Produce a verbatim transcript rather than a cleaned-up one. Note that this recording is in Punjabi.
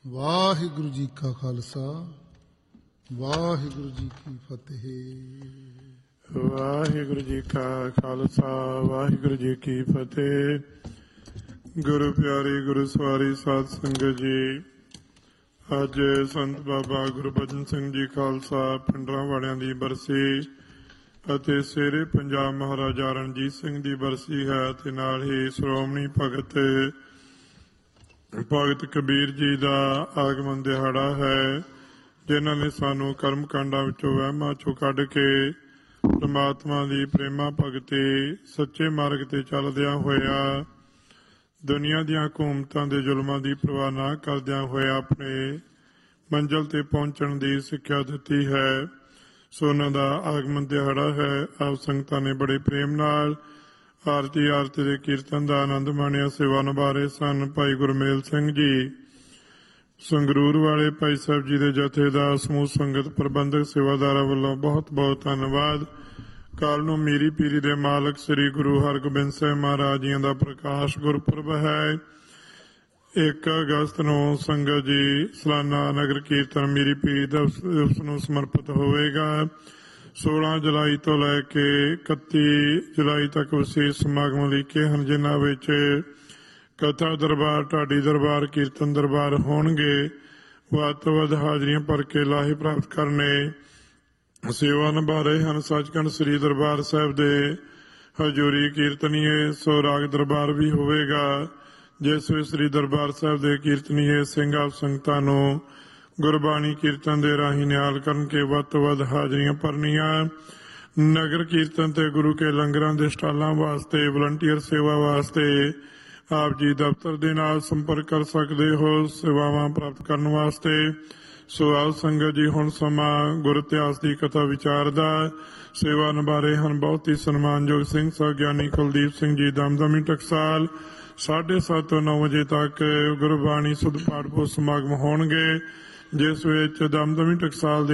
ਵਾਹਿਗੁਰੂ ਜੀ ਕਾ ਖਾਲਸਾ ਵਾਹਿਗੁਰੂ ਜੀ ਕੀ ਫਤਿਹ। ਵਾਹਿਗੁਰੂ ਜੀ ਕਾ ਖਾਲਸਾ ਵਾਹਿਗੁਰੂ ਜੀ ਕੀ ਫਤਿਹ। ਗੁਰੂ ਪਿਆਰੀ ਗੁਰੂ ਸਵਾਰੀ ਸਾਧ ਸੰਗਤ ਜੀ, ਅੱਜ ਸੰਤ ਬਾਬਾ ਗੁਰਬਚਨ ਸਿੰਘ ਜੀ ਖਾਲਸਾ ਪਿੰਡਰਾਂ ਵਾਲਿਆਂ ਦੀ ਬਰਸੀ ਅਤੇ ਸ਼ੇਰੇ ਪੰਜਾਬ ਮਹਾਰਾਜਾ ਰਣਜੀਤ ਸਿੰਘ ਦੀ ਬਰਸੀ ਹੈ ਤੇ ਨਾਲ ਹੀ ਸ਼੍ਰੋਮਣੀ ਭਗਤ ਭਗਤ ਕਬੀਰ ਜੀ ਦਾ ਆਗਮਨ ਦਿਹਾੜਾ ਹੈ, ਜਿਨ੍ਹਾਂ ਨੇ ਸਾਨੂੰ ਕਰਮ ਕਾਂਡਾਂ ਵਿੱਚੋਂ ਵਹਿਮਾਂ ਚੋਂ ਕੱਢ ਕੇ ਪਰਮਾਤਮਾ ਦੀ ਪ੍ਰੇਮਾ ਭਗਤੀ ਸੱਚੇ ਮਾਰਗ ਤੇ ਚੱਲਦਿਆਂ ਹੋਇਆ ਦੁਨੀਆ ਦੀਆਂ ਹਕੂਮਤਾਂ ਦੇ ਜ਼ੁਲਮਾਂ ਦੀ ਪਰਵਾਹ ਨਾ ਕਰਦਿਆਂ ਹੋਇਆ ਆਪਣੇ ਮੰਜ਼ਿਲ ਤੇ ਪਹੁੰਚਣ ਦੀ ਸਿੱਖਿਆ ਦਿੱਤੀ ਹੈ। ਸੋ ਉਹਨਾਂ ਦਾ ਆਗਮਨ ਦਿਹਾੜਾ ਹੈ। ਆਪ ਸੰਗਤਾਂ ਨੇ ਬੜੇ ਪ੍ਰੇਮ ਨਾਲ ਆਰਤੀ ਆਰਤੀ ਦੇ ਕੀਰਤਨ ਦਾ ਆਨੰਦ ਮਾਣਿਆ। ਸੇਵਾ ਨਿਭਾ ਰਹੇ ਸਨ ਭਾਈ ਗੁਰਮੇਲ ਸਿੰਘ ਜੀ ਸੰਗਰੂਰ ਵਾਲੇ, ਭਾਈ ਸਾਹਿਬ ਜੀ ਦੇ ਜਥੇ ਦਾ ਸਮੂਹ ਸੰਗਤ ਪ੍ਰਬੰਧਕ ਸੇਵਾਦਾਰਾਂ ਵੱਲੋਂ ਬਹੁਤ ਬਹੁਤ ਧੰਨਵਾਦ। ਕੱਲ੍ਹ ਨੂੰ ਮੀਰੀ ਪੀਰੀ ਦੇ ਮਾਲਕ ਸ੍ਰੀ ਗੁਰੂ ਹਰਗੋਬਿੰਦ ਸਾਹਿਬ ਮਹਾਰਾਜ ਜੀਆਂ ਦਾ ਪ੍ਰਕਾਸ਼ ਗੁਰਪੁਰਬ ਹੈ। ਇੱਕ ਅਗਸਤ ਨੂੰ ਸੰਗਤ ਜੀ ਸਾਲਾਨਾ ਨਗਰ ਕੀਰਤਨ ਮੀਰੀ ਪੀਰੀ ਦਾ ਉਸ ਨੂੰ ਸਮਰਪਿਤ ਹੋਵੇਗਾ। ਸੋਲਾਂ ਜੁਲਾਈ ਤੋਂ ਲੈ ਕੇ ਇਕੱਤੀ ਜੁਲਾਈ ਤੱਕ ਵਿਸ਼ੇਸ਼ ਸਮਾਗਮ ਲਿਖੇ ਹਨ, ਜਿਨ੍ਹਾਂ ਵਿੱਚ ਕਥਾ ਦਰਬਾਰ, ਢਾਡੀ ਦਰਬਾਰ, ਕੀਰਤਨ ਦਰਬਾਰ ਹੋਣਗੇ। ਵੱਧ ਤੋਂ ਵੱਧ ਹਾਜ਼ਰੀਆਂ ਭਰ ਕੇ ਲਾਹੇ ਪ੍ਰਾਪਤ ਕਰਨੇ। ਸੇਵਾ ਨਿਭਾ ਰਹੇ ਹਨ ਸੱਚਖੰਡ ਸ੍ਰੀ ਦਰਬਾਰ ਸਾਹਿਬ ਦੇ ਹਜ਼ੂਰੀ ਕੀਰਤਨੀਏ। ਸੋ ਰਾਗ ਦਰਬਾਰ ਵੀ ਹੋਵੇਗਾ, ਜਿਸ ਵਿੱਚ ਸ੍ਰੀ ਦਰਬਾਰ ਸਾਹਿਬ ਦੇ ਕੀਰਤਨੀਏ ਸਿੰਘ ਆਪ ਸੰਗਤਾਂ ਨੂੰ ਗੁਰਬਾਣੀ ਕੀਰਤਨ ਦੇ ਰਾਹੀਂ ਨਿਹਾਲ ਕਰਨ ਕੇ ਵੱਧ ਤੋਂ ਵੱਧ ਹਾਜ਼ਰੀਆਂ ਭਰਨੀਆਂ। ਨਗਰ ਕੀਰਤਨ ਤੇ ਗੁਰੂ ਕੇ ਲੰਗਰਾਂ ਦੇ ਸਟਾਲਾਂ ਵਾਸਤੇ, ਵਲੰਟੀਅਰ ਸੇਵਾ ਵਾਸਤੇ ਆਪ ਜੀ ਦਫ਼ਤਰ ਦੇ ਨਾਲ ਸੰਪਰਕ ਕਰ ਸਕਦੇ ਹੋ ਸੇਵਾਵਾਂ ਪ੍ਰਾਪਤ ਕਰਨ ਵਾਸਤੇ। ਸੋ ਆਪ ਸੰਗਤ ਜੀ, ਹੁਣ ਸਮਾਂ ਗੁਰ ਇਤਿਹਾਸ ਦੀ ਕਥਾ ਵਿਚਾਰ ਦਾ। ਸੇਵਾ ਨਿਭਾ ਰਹੇ ਹਨ ਬਹੁਤ ਹੀ ਸਨਮਾਨਯੋਗ ਸਿੰਘ ਸਾਹਿਬ ਗਿਆਨੀ ਕੁਲਦੀਪ ਸਿੰਘ ਜੀ ਦਮਦਮੀ ਟਕਸਾਲ। ਸਾਢੇ ਸੱਤ ਤੋਂ ਨੌ ਵਜੇ ਤੱਕ ਗੁਰਬਾਣੀ ਸੁਧ ਪਾਠ ਸਮਾਗਮ ਹੋਣਗੇ, ਜਿਸ ਵਿੱਚ ਦਮਦਮੀ ਟਕਸਾਲ ਦੇ